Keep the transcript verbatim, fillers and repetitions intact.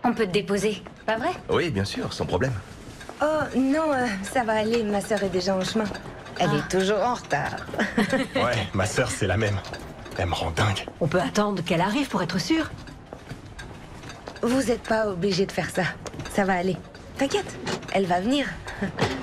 On peut te déposer, pas vrai? Oui, bien sûr, sans problème. Oh, non, euh, ça va aller, ma sœur est déjà en chemin. Elle Ah. est toujours en retard. Ouais, ma sœur, c'est la même. Elle me rend dingue. On peut attendre qu'elle arrive pour être sûr. Vous êtes pas obligé de faire ça. Ça va aller. T'inquiète, elle va venir.